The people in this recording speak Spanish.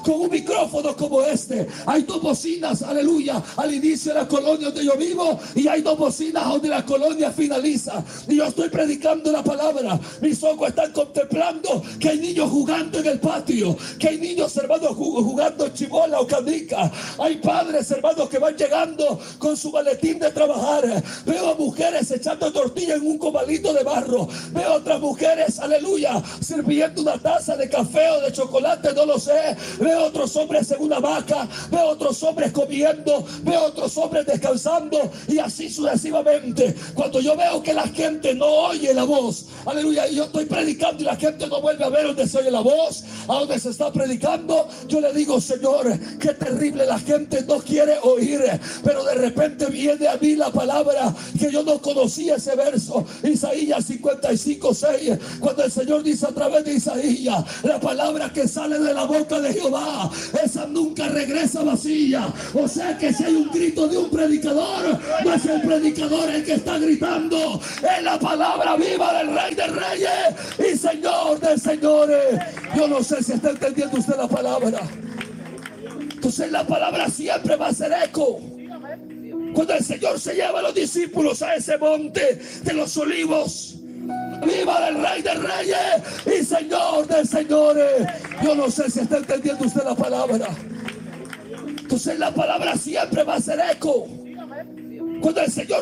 con un micrófono como este. Hay dos bocinas, aleluya, al inicio de la colonia donde yo vivo, y hay dos bocinas donde la colonia finaliza. Y yo estoy predicando la palabra. Mis ojos están contemplando que hay niños jugando en el patio, que hay niños, hermanos, jugando chibola o canica. Hay padres, hermanos, que van llegando con su maletín de trabajar. Veo a mujeres echando tortilla en un comalito de barro. Veo a otras mujeres, aleluya, sirviendo una taza de café o de chocolate, no lo sé. Veo otros hombres en una hamaca, veo otros hombres comiendo, veo otros hombres descansando, y así sucesivamente. Cuando yo veo que la gente no oye la voz, aleluya, y yo estoy predicando y la gente no vuelve a ver donde se oye la voz, a donde se está predicando, yo le digo: Señor, qué terrible, la gente no quiere oír. Pero de repente viene a mí la palabra que yo no conocía, ese verso, Isaías 55:6, cuando el Señor dice a través de Isaías: la palabra que sale de la boca de Jehová, esa nunca regresa vacía. O sea que si hay un grito de un predicador, no es el predicador el que está gritando, es la palabra viva del Rey de Reyes y Señor de Señores. Yo no sé si está entendiendo usted la palabra. Entonces la palabra siempre va a hacer eco. Cuando el Señor se lleva a los discípulos a ese monte de los olivos, viva del Rey de Reyes y Señor de Señores. Yo no sé si está entendiendo usted la palabra. Entonces la palabra siempre va a hacer eco. Cuando el Señor